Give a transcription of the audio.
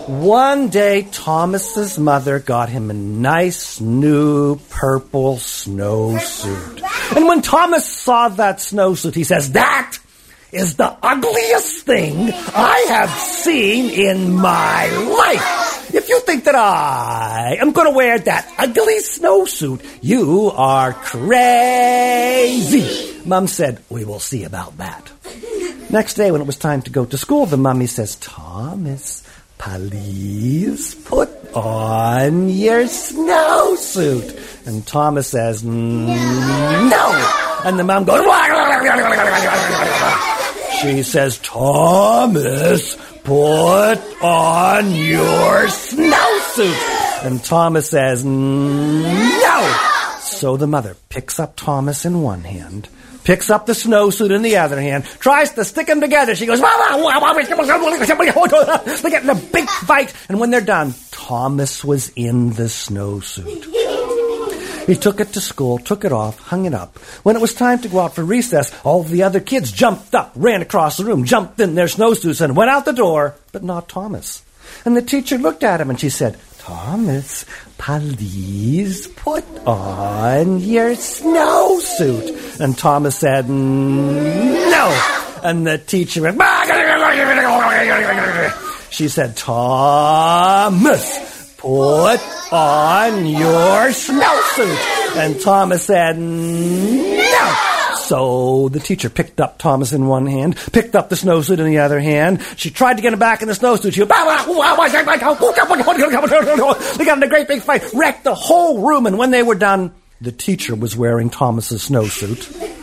One day, Thomas's mother got him a nice new purple snowsuit. And when Thomas saw that snowsuit, he says, "That is the ugliest thing I have seen in my life. If you think that I am going to wear that ugly snowsuit, you are crazy." Mom said, "We will see about that." Next day, when it was time to go to school, the mummy says, "Thomas, please put on your snowsuit." And Thomas says, "No." And the mom goes, she says, "Thomas, put on your snowsuit." And Thomas says, "No." So the mother picks up Thomas in one hand, picks up the snowsuit in the other hand, tries to stick them together. She goes, they get in a big fight. And when they're done, Thomas was in the snowsuit. He took it to school, took it off, hung it up. When it was time to go out for recess, all the other kids jumped up, ran across the room, jumped in their snowsuits, and went out the door, but not Thomas. And the teacher looked at him and she said, "Thomas, please put on your snowsuit." And Thomas said, "No." And the teacher went, she said, "Thomas, put on your snowsuit." And Thomas said, "No." So the teacher picked up Thomas in one hand, picked up the snowsuit in the other hand. She tried to get him back in the snowsuit. She they got in a great big fight, wrecked the whole room. And when they were done, the teacher was wearing Thomas's snowsuit.